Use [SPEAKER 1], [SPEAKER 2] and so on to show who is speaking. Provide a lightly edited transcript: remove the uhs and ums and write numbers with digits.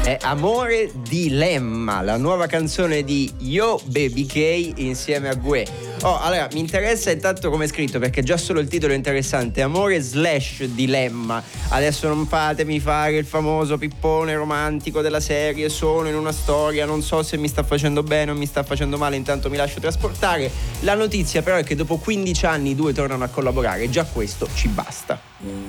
[SPEAKER 1] è Amore Dilemma, la nuova canzone di Yo Baby K insieme a Gue. Allora, mi interessa intanto come è scritto, perché già solo il titolo è interessante, Amore / Dilemma. Adesso non fatemi fare il famoso pippone romantico della serie, sono in una storia, non so se mi sta facendo bene o mi sta facendo male, intanto mi lascio trasportare. La notizia però è che dopo 15 anni i due tornano a collaborare, già questo ci basta.